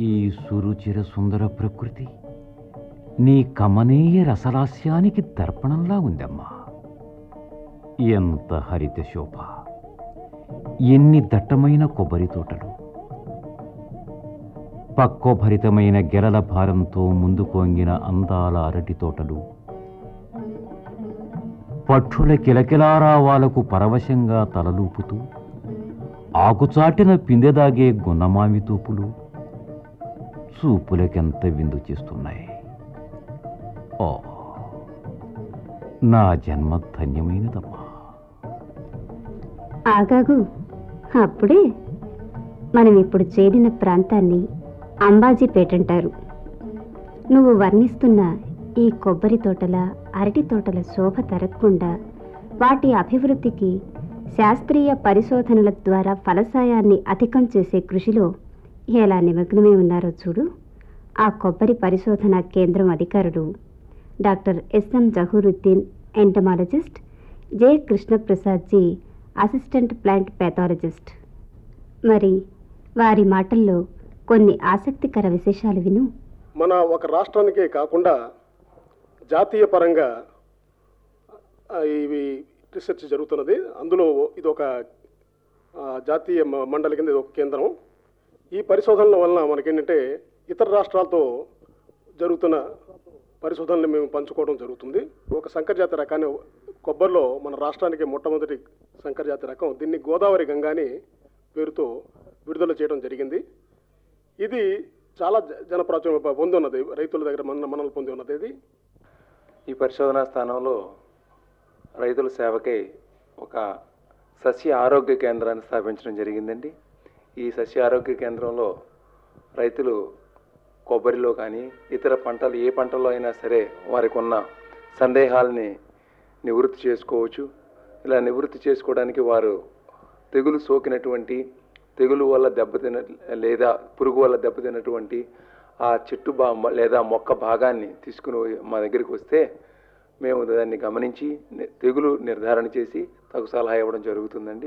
ఈ సురుచిర సుందర ప్రకృతి నీ కమనీయ రసలాస్యానికి దర్పణంలా ఉందమ్మా. ఎంత హరిత శోభ, ఎన్ని దట్టమైన కొబ్బరి తోటలు, పక్వభరితమైన గెలల భారంతో ముందుకు వంగిన అందాల అరటి తోటలు, పక్షుల కిలకిలారావాలకు పరవశంగా తలలూపుతూ ఆకుచాటిన పిందెదాగే గున్నమామి తూపులు చూపులకెంత విందు చేస్తున్నాయి. ఓ, నా జన్మ ధన్యమైనదమ్మా. ఆగాగు, అప్పుడే మనం ఇప్పుడు చేరిన ప్రాంతాన్ని అంబాజీపేట అంటారు. నువ్వు వర్ణిస్తున్న ఈ కొబ్బరి తోటల, అరటి తోటల శోభ తరగకుండా వాటి అభివృద్ధికి శాస్త్రీయ పరిశోధనల ద్వారా ఫలసాయాన్ని అధికం చేసే కృషిలో ఎలా నిమగ్నమై ఉన్నారో చూడు. ఆ కొబ్బరి పరిశోధన కేంద్రం అధికారులు doctor S M జహూరుద్దీన్ entomologist, J Krishnaprasad G assistant plant pathologist. మరి వారి మాటల్లో కొన్ని ఆసక్తికర విశేషాలు విను. మన ఒక రాష్ట్రానికే కాకుండా జాతీయ పరంగా ఇవి రీసెర్చ్ జరుగుతున్నది. అందులో ఇది ఒక జాతీయ మండలి కింద ఇది ఒక కేంద్రం. ఈ పరిశోధనల వలన మనకేంటంటే ఇతర రాష్ట్రాలతో జరుగుతున్న పరిశోధనలు మేము పంచుకోవడం జరుగుతుంది. ఒక సంకరజాతి రకాన్ని కొబ్బరిలో మన రాష్ట్రానికి మొట్టమొదటి సంకరజాతి రకం, దీన్ని గోదావరి గంగాని పేరుతో విడుదల చేయడం జరిగింది. ఇది చాలా జనప్రాచుర్యం పొంది ఉన్నది, రైతుల దగ్గర మన్ననలు పొంది ఉన్నది. ఇది ఈ పరిశోధనా స్థానంలో రైతుల సేవకై ఒక సస్య ఆరోగ్య కేంద్రాన్ని స్థాపించడం జరిగిందండి. ఈ సస్య ఆరోగ్య కేంద్రంలో రైతులు కొబ్బరిలో కానీ ఇతర పంటలు ఏ పంటలో అయినా సరే వారికి ఉన్న సందేహాలని నివృత్తి చేసుకోవచ్చు. ఇలా నివృత్తి చేసుకోవడానికి వారు తెగులు సోకినటువంటి, తెగులు వల్ల దెబ్బతిన లేదా పురుగు వల్ల దెబ్బతిన్నటువంటి ఆ చెట్టు లేదా మొక్క భాగాన్ని తీసుకుని మా దగ్గరికి వస్తే మేము దాన్ని గమనించి తెగులు నిర్ధారణ చేసి తగు సలహా ఇవ్వడం జరుగుతుందండి.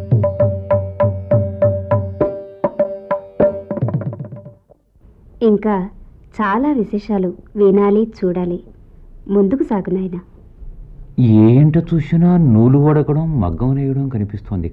ఇంకా చాలా విశేషాలు వినాలి, చూడాలి. ముందుకు సాగు నాయనా. ఏంట చూసినా నూలు వడకడం, మగ్గం నేయడం కనిపిస్తోంది.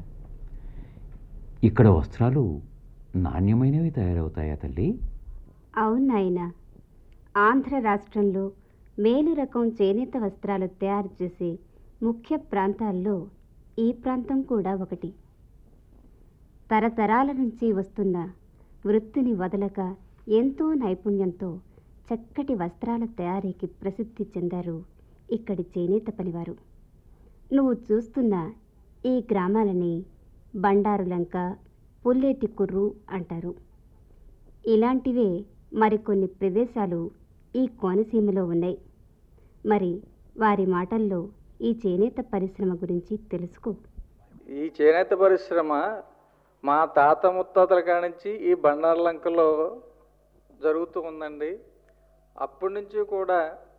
ఇక్కడ వస్త్రాలు నాణ్యమైనవి తయారవుతాయా తల్లి? అవును నాయనా. ఆంధ్ర రాష్ట్రంలో మేలు రకం చేనేత వస్త్రాలు తయారు చేసే ముఖ్య ప్రాంతాల్లో ఈ ప్రాంతం కూడా ఒకటి. తరతరాల నుంచి వస్తున్న వృత్తిని వదలక ఎంతో నైపుణ్యంతో చక్కటి వస్త్రాల తయారీకి ప్రసిద్ధి చెందారు ఇక్కడి చేనేత పనివారు. నువ్వు చూస్తున్న ఈ గ్రామాలని బండారులంక, పుల్లేటి కుర్రు అంటారు. ఇలాంటివే మరికొన్ని ప్రదేశాలు ఈ కోనసీమలో ఉన్నాయి. మరి వారి మాటల్లో ఈ చేనేత పరిశ్రమ గురించి తెలుసుకో. ఈ చేనేత పరిశ్రమ మా తాత ముత్తాతల కానించి ఈ బండార్లంకలో జరుగుతూ ఉందండి. అప్పటి నుంచి కూడా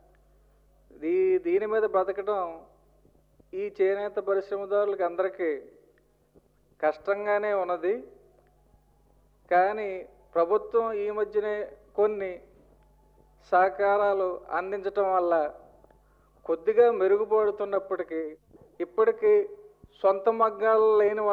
దీని మీద బ్రతకడం ఈ చేనేత పరిశ్రమదారులకి అందరికీ కష్టంగానే ఉన్నది. కానీ ప్రభుత్వం ఈ మధ్యనే కొన్ని సహకారాలు అందించటం వల్ల కొద్దిగా మెరుగుపడుతున్నప్పటికీ ఇప్పటికీ సొంత మగ్గాలు లేని